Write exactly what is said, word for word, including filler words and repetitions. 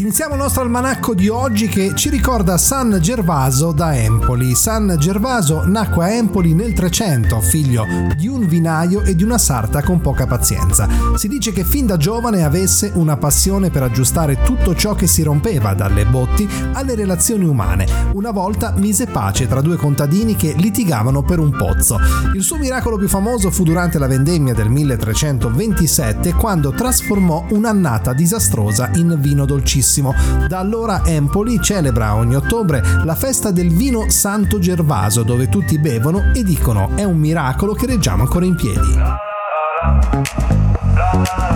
Iniziamo il nostro almanacco di oggi che ci ricorda San Gervaso da Empoli. San Gervaso nacque a Empoli nel trecento, figlio di un vinaio e di una sarta con poca pazienza. Si dice che fin da giovane avesse una passione per aggiustare tutto ciò che si rompeva, dalle botti alle relazioni umane. Una volta mise pace tra due contadini che litigavano per un pozzo. Il suo miracolo più famoso fu durante la vendemmia del milletrecentoventisette, quando trasformò un'annata disastrosa in vino dolcissimo. Da allora Empoli celebra ogni ottobre la festa del vino Santo Gervaso, dove tutti bevono e dicono: è un miracolo che reggiamo ancora in piedi.